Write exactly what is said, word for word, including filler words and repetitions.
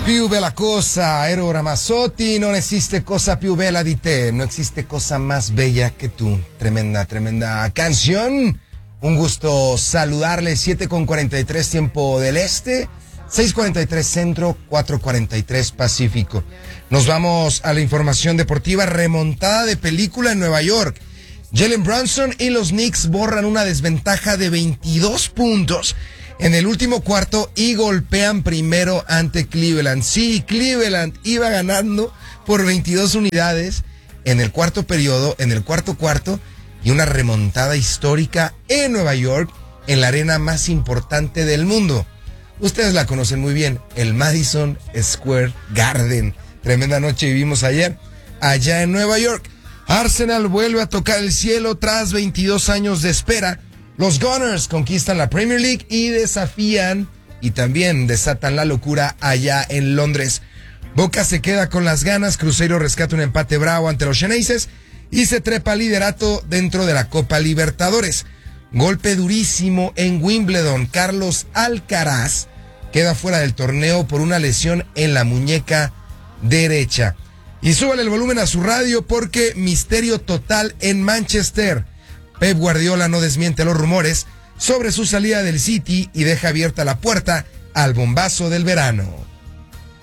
Più bella cosa, Ero Ramazzotti, non esiste cosa più bella di te, no existe cosa más bella que tú. Tremenda, tremenda canción. Un gusto saludarle, siete con cuarenta y tres tiempo del este, seis cuarenta y tres centro, cuatro cuarenta y tres pacífico. Nos vamos a la información deportiva, remontada de película en Nueva York. Jalen Brunson y los Knicks borran una desventaja de veintidós puntos en el último cuarto y golpean primero ante Cleveland. Sí, Cleveland iba ganando por veintidós unidades en el cuarto periodo, en el cuarto cuarto, y una remontada histórica en Nueva York, en la arena más importante del mundo. Ustedes la conocen muy bien, el Madison Square Garden. Tremenda noche vivimos ayer, allá en Nueva York. Arsenal vuelve a tocar el cielo tras veintidós años de espera. Los Gunners conquistan la Premier League y desafían y también desatan la locura allá en Londres. Boca se queda con las ganas, Cruzeiro rescata un empate bravo ante los Xeneises y se trepa al liderato dentro de la Copa Libertadores. Golpe durísimo en Wimbledon, Carlos Alcaraz queda fuera del torneo por una lesión en la muñeca derecha. Y súbale el volumen a su radio porque misterio total en Manchester. Pep Guardiola no desmiente los rumores sobre su salida del City y deja abierta la puerta al bombazo del verano.